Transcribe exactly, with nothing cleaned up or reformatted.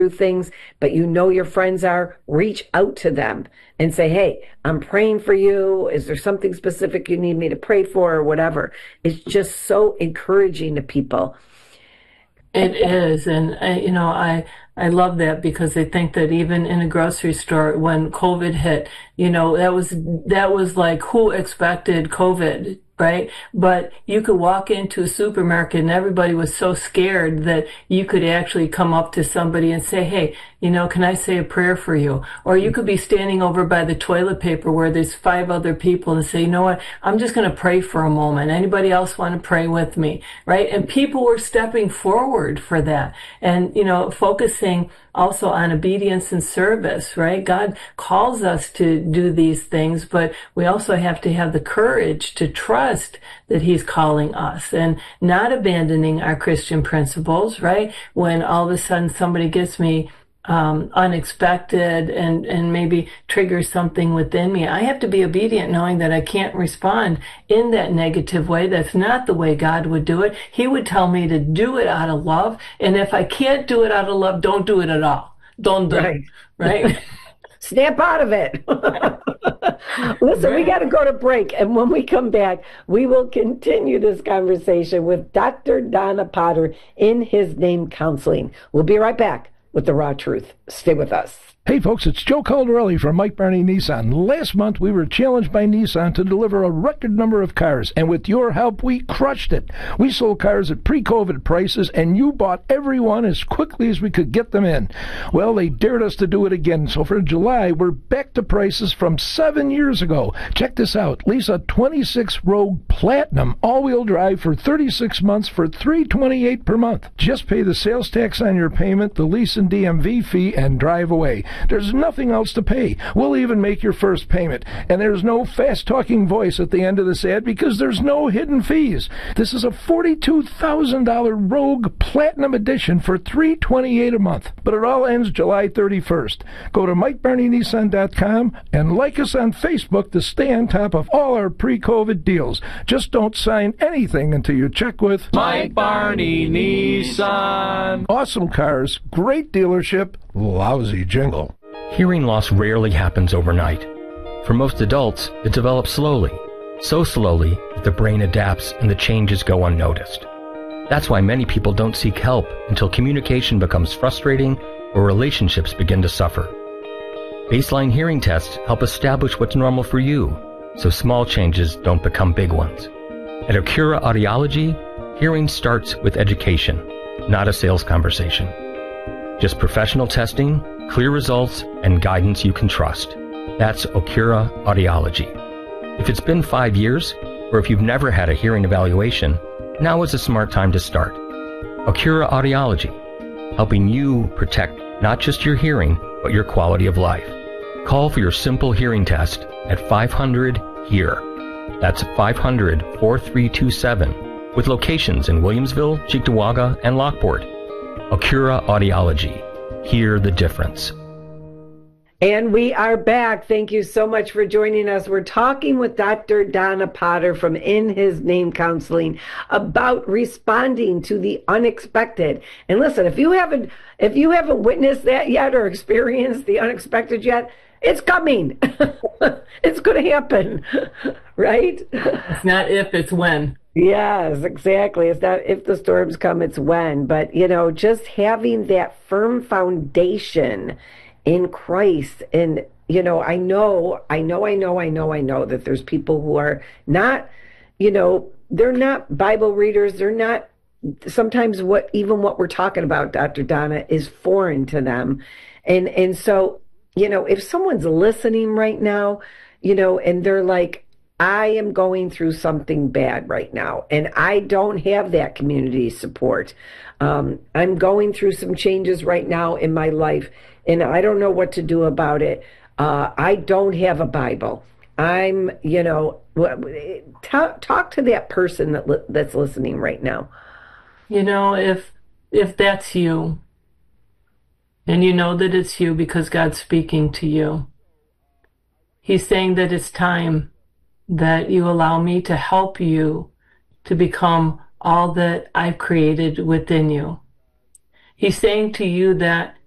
things, but you know your friends are, reach out to them and say, hey, I'm praying for you. Is there something specific you need me to pray for or whatever? It's just so encouraging to people. It is. And, I, you know, I, I love that because I think that even in a grocery store, when COVID hit, you know, that was, that was like, who expected COVID? Right? But you could walk into a supermarket and everybody was so scared that you could actually come up to somebody and say, hey, you know, can I say a prayer for you? Or you could be standing over by the toilet paper where there's five other people and say, you know what, I'm just going to pray for a moment. Anybody else want to pray with me? Right? And people were stepping forward for that and, you know, focusing also on obedience and service, right? God calls us to do these things, but we also have to have the courage to trust that he's calling us and not abandoning our Christian principles, right? When all of a sudden somebody gets me um, unexpected and, and maybe triggers something within me, I have to be obedient knowing that I can't respond in that negative way. That's not the way God would do it. He would tell me to do it out of love. And if I can't do it out of love, don't do it at all. Don't do right. it. Right? Snap out of it. Listen, we got to go to break. And when we come back, we will continue this conversation with Doctor Donna Potter in His Name Counseling. We'll be right back with the raw truth. Stay with us. Hey folks, it's Joe Caldarelli from Mike Barney Nissan. Last month we were challenged by Nissan to deliver a record number of cars, and with your help we crushed it. We sold cars at pre-COVID prices, and you bought every one as quickly as we could get them in. Well, they dared us to do it again, so for July we're back to prices from seven years ago. Check this out. Lease a twenty-six Rogue Platinum all-wheel drive for thirty-six months for three hundred twenty-eight dollars per month. Just pay the sales tax on your payment, the lease and D M V fee, and drive away. There's nothing else to pay. We'll even make your first payment. And there's no fast-talking voice at the end of this ad because there's no hidden fees. This is a forty-two thousand dollars Rogue Platinum Edition for three hundred twenty-eight dollars a month. But it all ends July thirty-first. Go to Mike Barney Nissan dot com and like us on Facebook to stay on top of all our pre-COVID deals. Just don't sign anything until you check with Mike Barney Nissan. Awesome cars, great dealership, lousy jingle. Hearing loss rarely happens overnight. For most adults, it develops slowly, so slowly that the brain adapts and the changes go unnoticed. That's why many people don't seek help until communication becomes frustrating or relationships begin to suffer. Baseline hearing tests help establish what's normal for you, so small changes don't become big ones. At Acura Audiology, hearing starts with education, not a sales conversation. Just professional testing, clear results, and guidance you can trust. That's Acura Audiology. If it's been five years, or if you've never had a hearing evaluation, now is a smart time to start. Acura Audiology, helping you protect not just your hearing, but your quality of life. Call for your simple hearing test at five hundred HEAR. That's five hundred, four three two seven, with locations in Williamsville, Cheektowaga, and Lockport. Acura Audiology. Hear the difference. And we are back. Thank you so much for joining us. We're talking with Doctor Donna Potter from In His Name Counseling about responding to the unexpected. And listen, if you haven't if you haven't witnessed that yet or experienced the unexpected yet, it's coming. It's going to happen, right? It's not if, it's when. Yes, exactly. It's not if the storms come, it's when. But, you know, just having that firm foundation in Christ. And, you know, I know, I know, I know, I know, I know that there's people who are not, you know, they're not Bible readers. They're not, sometimes what, even what we're talking about, Doctor Donna, is foreign to them. And, and so, you know, if someone's listening right now, you know, and they're like, I am going through something bad right now, and I don't have that community support. Um, I'm going through some changes right now in my life, and I don't know what to do about it. Uh, I don't have a Bible. I'm, you know, talk, talk to that person that li- that's listening right now. You know, if if that's you, and you know that it's you because God's speaking to you, He's saying that it's time that you allow me to help you to become all that I've created within you. He's saying to you that